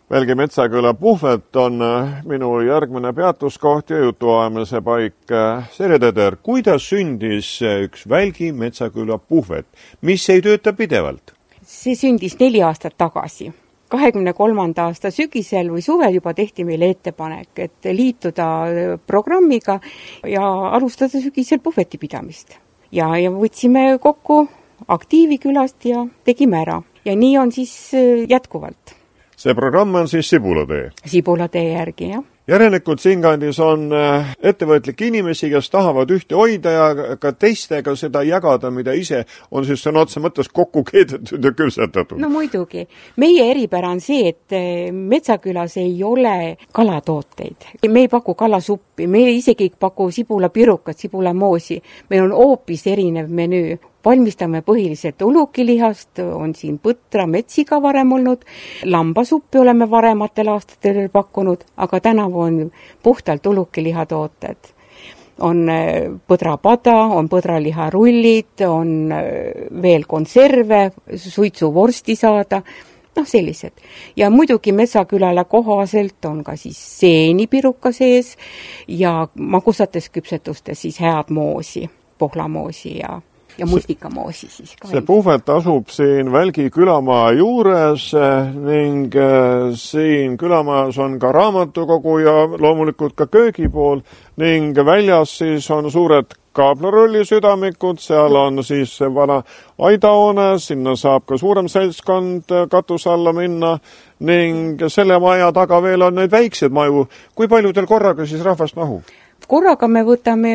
Välgi Metsaküla puhvet on minu järgmine peatuskoht ja jutuajamise paik. Serje Teder, kuidas sündis üks Välgi Metsaküla puhvet, mis ei tööta pidevalt? See sündis 4 aastat tagasi. 23. aasta sügisel või suvel juba tehti meile ettepanek, et liituda programmiga ja alustada sügisel puhveti pidamist. Ja võtsime kokku aktiivi külast ja tegime ära. Ja nii on siis jätkuvalt. See programm on siis Sibulatee. Sibulatee järgi, jah. Järelikult siinkandis on ettevõtlik inimesi, kes tahavad ühte hoida ja ka teistega seda jagada, mida ise on siis sõna otse mõttes kokku keedetud ja küpsetatud. No muidugi. Meie eripära on see, et Metsakülas ei ole kalatooteid. Me ei paku kalasuppi, me isegi ei paku sibulapirukat, sibulamoosi. Meil on hoopis erinev menüü. Valmistame põhiliselt ulukilihast, on siin põtra, metsiga varem olnud, lambasuppi oleme varematel aastatel pakkunud, aga tänavu on puhtalt ulukilihatooted. On põdrapada, on põdraliharullid, on veel konserve, suitsuvorsti saada, sellised. Ja muidugi Metsakülale kohaselt on ka siis seenipiruka sees ja magusates küpsetustes siis head moosi, pohlamoosi ja mustikamoosi siis ka. See puhvet asub siin Välgi külamaa juures ning siin külamajas on ka raamatukogu ja loomulikult ka köögipool ning väljas siis on suured kaablarolli südamikud, seal on siis vana aidahoone, sinna saab ka suurem seltskond katuse alla minna ning selle maja taga veel on neid väikseid maju. Kui palju teil korraga siis rahvast mahub? Korraga me võtame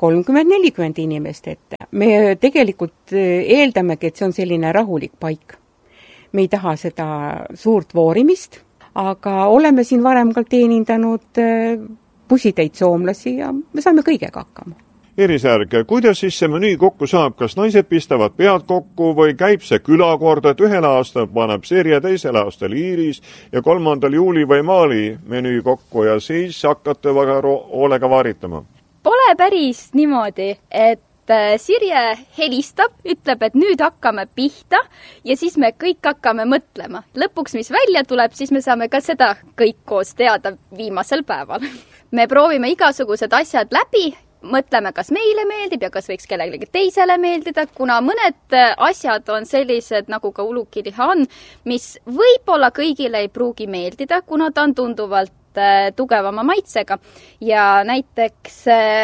30-40 inimest ette. Me tegelikult eeldamegi, et see on selline rahulik paik. Me ei taha seda suurt voorimist, aga oleme siin varem ka teenindanud pusitäid soomlasi ja me saame kõigega hakkama. Iris Järg, kuidas siis see menüü kokku saab? Kas naised pistavad pead kokku või käib see külakord, et ühel aastal paneb Serje, teisel aastal Iiris ja 3. juuli või maali menüü kokku ja siis hakkate väga hoolega vaaritama? Pole päris niimoodi, et Sirje helistab, ütleb, et nüüd hakkame pihta ja siis me kõik hakkame mõtlema. Lõpuks, mis välja tuleb, siis me saame ka seda kõik koos teada viimasel päeval. Me proovime igasugused asjad läbi, mõtleme, kas meile meeldib ja kas võiks kellelegi teisele meeldida, kuna mõned asjad on sellised, nagu ka ulukiliha on, mis võib-olla kõigile ei pruugi meeldida, kuna ta on tunduvalt tugevama maitsega. Ja näiteks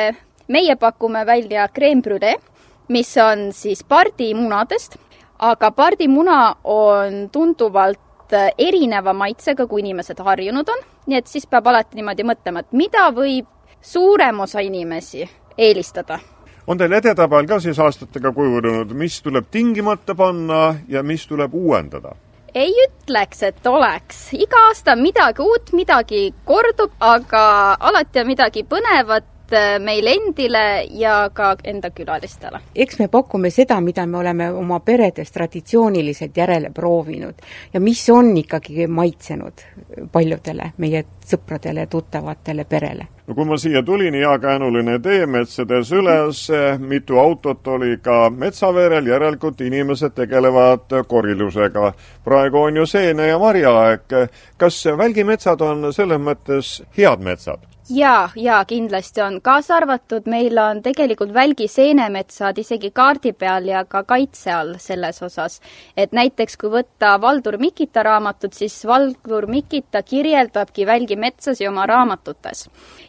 meie pakume välja crème brûlée, mis on siis pardimunadest, aga pardimuna on tunduvalt erineva maitsega, kui inimesed harjunud on. Nii et siis peab alati niimoodi mõtlema, et mida võib suurem osa inimesi eelistada. On teil edetabel ka siis aastatega kujunenud, mis tuleb tingimata panna ja mis tuleb uuendada? Ei ütleks, et oleks. Iga aasta midagi uut, midagi kordub, aga alati on midagi põnevat meil endile ja ka enda külalistele. Eks me pakume seda, mida me oleme oma peredes traditsiooniliselt järele proovinud ja mis on ikkagi maitsenud paljudele meie sõpradele ja tuttavatele perele. No kui ma siia tulin, heakäänuline tee metsades üles, mitu autot oli ka metsaveerel, järelikult inimesed tegelevad korilusega. Praegu on ju seene ja marjaaeg. Kas Välgi metsad on selles mõttes head metsad? Ja kindlasti on. Kaasa arvatud meil on tegelikult Välgi seenemetsad isegi kaardi peal ja ka kaitse all selles osas. Et näiteks kui võtta Valdur Mikita raamatut, siis Valdur Mikita kirjeldabki Välgi metsasi oma raamatutes.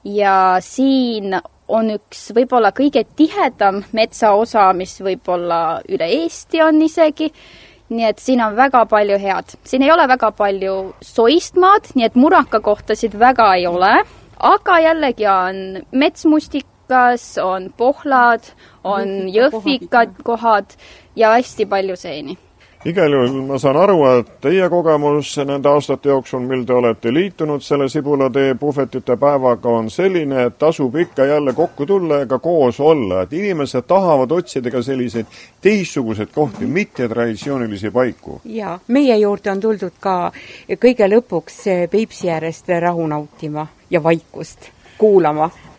Ja siin on üks võib-olla kõige tihedam metsaosa, mis võib-olla üle Eesti on isegi. Nii et siin on väga palju head. Siin ei ole väga palju soist maad, nii et muraka kohtasid väga ei ole. Aga jällegi on metsmustikas, on pohlad, on jõhvikad kohad ja hästi palju seeni. Igal juhul ma saan aru, et teie kogemus nende aastate jooksul, mil te olete liitunud selle Sibulatee puhvetite päevaga, on selline, et tasub ikka jälle kokku tulla ega koos olla. Et inimesed tahavad otsida ka selliseid teistsugused kohti, mitte traditsioonilisi paiku. Ja, meie juurde on tuldud ka kõige lõpuks Peipsi äärest rahu nautima ja vaikust kuulama.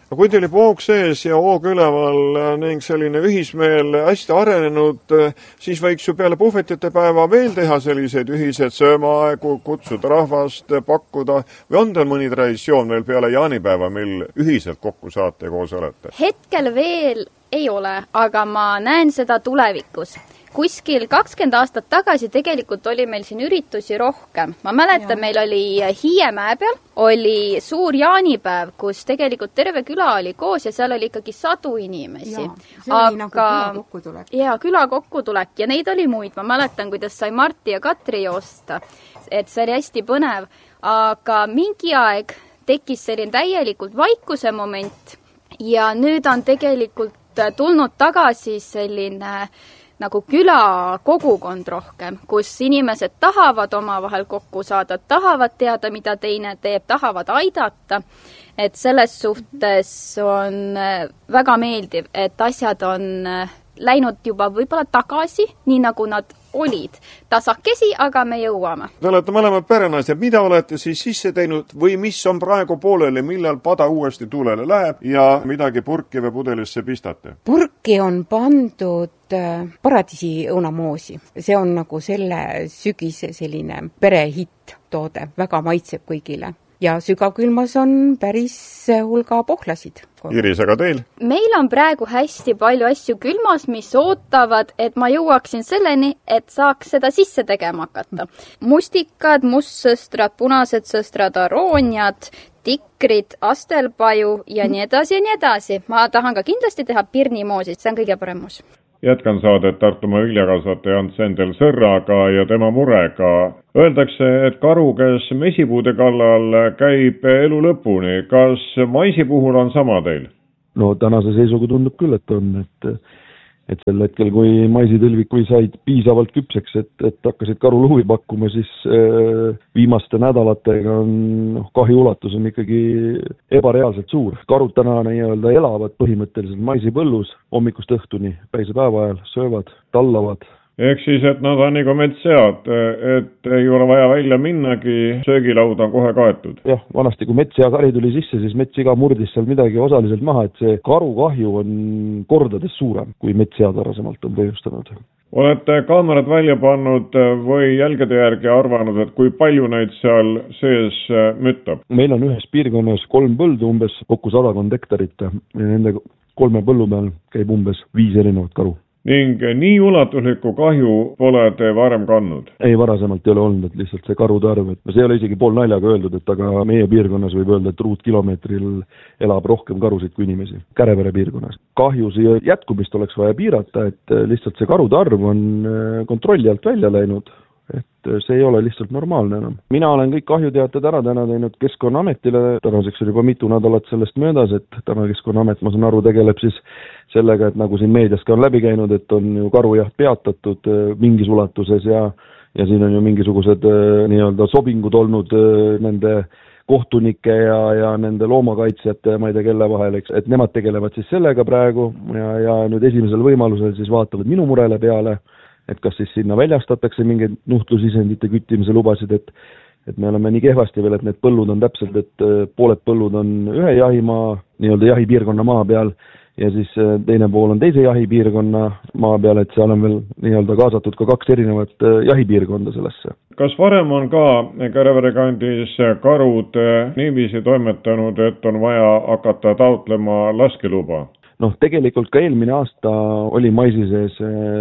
kui teil oli hoog sees ja hoog üleval ning selline ühismeel hästi arenenud, siis võiks ju peale puhvetite päeva veel teha selliseid ühiseid söömaaegu, kutsuda rahvast, pakkuda või on teil mõni traditsioon veel peale jaanipäeva, mil ühiselt kokku saate ja koos olete? Hetkel veel ei ole, aga ma näen seda tulevikus. Kuskil 20 aastat tagasi tegelikult oli meil siin üritusi rohkem. Ma mäletan, meil oli Hiiemäe peal, oli suur jaanipäev, kus tegelikult terve küla oli koos ja seal oli ikkagi 100 inimesi. See oli nagu küla kokkutulek. Ja, küla kokkutulek ja neid oli muid. Ma mäletan, kuidas sai Marti ja Katri joosta, et see oli hästi põnev. Aga mingi aeg tekkis selline täielikult vaikuse moment ja nüüd on tegelikult tulnud tagasi selline nagu küla kogukond rohkem, kus inimesed tahavad omavahel kokku saada, tahavad teada, mida teine teeb, tahavad aidata. Et selles suhtes on väga meeldiv, et asjad on läinud juba võib-olla tagasi, nii nagu nad olid. Tasakesi, aga me jõuame. Te olete mõlemad perenaised. Mida olete siis sisse teinud või mis on praegu pooleli, millal pada uuesti tulele läheb ja midagi purki või pudelisse pistate? Purki on pandud paradiisi õunamoosi. See on nagu selle sügise selline perehitt toode. Väga maitseb kõigile. Ja sügavkülmas on päris hulga pohlasid. Iris, aga teil? Meil on praegu hästi palju asju külmas, mis ootavad, et ma jõuaksin selleni, et saaks seda sisse tegema hakata. Mustikad, mustsõstrad, punased sõstrad, arooniad, tikrid, astelpaju ja nii edasi ja nii edasi. Ma tahan ka kindlasti teha pirnimoosi, see on kõige parem moos. Jätkan saadet Tartumaa viljakasvataja Ants Endel Sõrraga ja tema murega. Öeldakse, et karu, kes mesipuude kallal käib elu lõpuni. Kas maisi puhul on sama teil? No tänase seisuga tundub küll, et on, et sel hetkel, kui maisitõlvik või said piisavalt küpseks, et hakkasid karuluhuvi pakkuma, siis viimaste nädalatega on kahju ulatus on ikkagi ebareaalselt suur. Karud täna nii-öelda elavad põhimõtteliselt maisipõllus hommikust õhtuni, päisepäeva ajal söövad, tallavad. Ehk siis, et nad on nagu metssead, et ei ole vaja välja minnagi, söögilaud on kohe kaetud. Jah, vanasti kui metssea-kari tuli sisse, siis metssiga murdis seal midagi osaliselt maha, et see karukahju on kordades suurem, kui metssead varasemalt on põhjustanud. Olete kaamerad välja pannud või jälgede järgi arvanud, et kui palju neid seal sees müttab? Meil on ühes piirkonnas 3 põldu, umbes kokku 100 hektarit ja nende 3 põllu peal käib umbes 5 erinevat karu. Ning nii ulatuslikku kahju pole te varem kandnud? Ei, varasemalt ei ole olnud, et lihtsalt see karude arv, et see ei ole isegi pool naljaga öeldud, et aga meie piirkonnas võib öelda, et ruutkilomeetril elab rohkem karusid kui inimesi. Kärevere piirkonnas. Kahjusi jätkumist oleks vaja piirata, et lihtsalt see karude arv on kontrolli alt välja läinud. Et see ei ole lihtsalt normaalne enam. Mina olen kõik kahjuteated ära täna teinud Keskkonnaametile, tänaseks on juba mitu nädalat sellest möödas, et täna Keskkonnaamet, ma saan aru, tegeleb siis sellega, et nagu siin meedias ka on läbi käinud, et on ju karujaht peatatud mingis ulatuses ja siin on ju mingisugused nii-öelda sobingud olnud nende kohtunike ja nende loomakaitsjate ja ma ei tea kelle vahel, et nemad tegelevad siis sellega praegu ja nüüd esimesel võimalusel siis vaatavad minu murele peale, et kas siis sinna väljastatakse mingeid nuhtlusisendite küttimise lubasid, et me oleme nii kehvasti veel, et need põllud on täpselt, et pooled põllud on ühe jahimaa, nii-öelda jahipiirkonna maa peal ja siis teine pool on teise jahipiirkonna maa peal, et seal on veel nii-öelda kaasatud ka 2 erinevat jahipiirkonda sellesse. Kas varem on ka Kärevere kandis karud niiviisi toimetanud, et on vaja hakata taotlema laskeluba? Noh, tegelikult ka eelmine aasta oli maisi sees,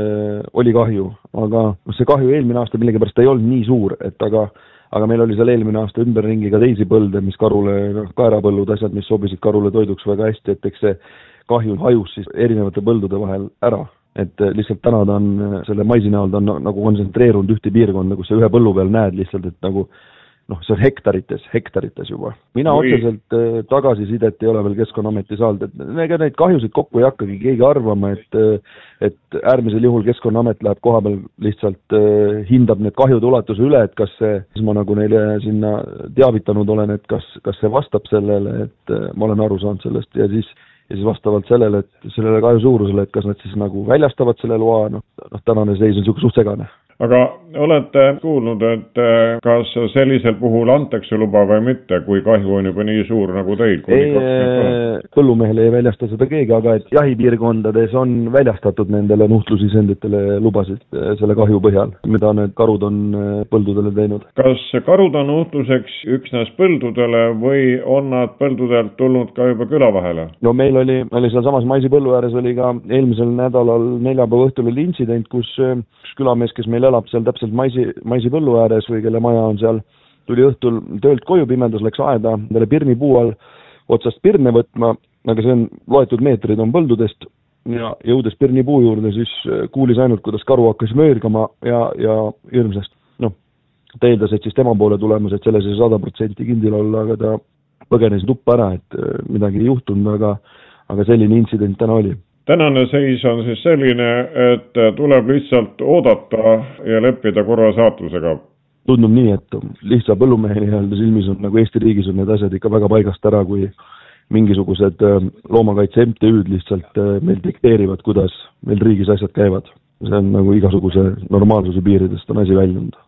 oli kahju, aga see kahju eelmine aasta millegipärast ei olnud nii suur, et aga meil oli seal eelmine aasta ümberringi ka teisi põlde, mis karule, kaerapõllud, asjad, mis sobisid karule toiduks väga hästi, et eks see kahju hajus siis erinevate põldude vahel ära. Et lihtsalt täna ta on selle maisi näol, ta on nagu kontsentreerunud ühte piirkonda, kus sa ühe põllu peal näed lihtsalt, et nagu see on hektarites juba. Mina otseselt tagasisidet ei ole veel Keskkonnaameti saanud, et neid kahjusid kokku ei hakkagi keegi arvama, et äärmisel juhul Keskkonnaamet läheb koha peal lihtsalt hindab need kahjude ulatuse üle, et kas ma nagu neile sinna teavitanud olen, et kas see vastab sellele, et ma olen aru saanud sellest ja siis vastavalt sellele kahju suurusele, et kas nad siis nagu väljastavad selle loa, tänane seis on suht segane. aga olete kuulnud, et kas sellisel puhul antakse luba või mitte, kui kahju on juba nii suur nagu teil? Põllumehele ei väljasta seda keegi, aga et jahipiirkondades on väljastatud nendele nuhtlusisenditele lubasid selle kahju põhjal, mida need karud on põldudele teinud. Kas karud on nuhtluseks üksnes põldudele või on nad põldudelt tulnud ka juba küla vahele? No meil oli seal samas maisipõllu ääres oli ka eelmisel nädalal neljapäeva õhtul oli intsident, kus üks külamees, kes meil elab seal täpselt maisipõllu ääres või kelle maja on seal, tuli õhtul töölt koju, pimedas läks aeda, talle pirnipuu all otsast pirne võtma, aga see on loetud meetrid on põldudest ja jõudes pirnipuu juurde, siis kuulis ainult, kuidas karu hakkas möörgama ja hirmsast. Ta eeldas, et siis tema poole tulemas, et selles ei 100% kindel olla, aga ta põgenes tuppa ära, et midagi ei juhtunud, aga selline intsident täna oli. Tänane seis on siis selline, et tuleb lihtsalt oodata ja leppida korra saatusega. Tundub nii, et lihtsa põllumehe silmis on nagu Eesti riigis on need asjad ikka väga paigast ära, kui mingisugused loomakaitse MTÜ-d lihtsalt meil dikteerivad, kuidas meil riigis asjad käivad. See on nagu igasuguse normaalsuse piiridest on asi väljunud.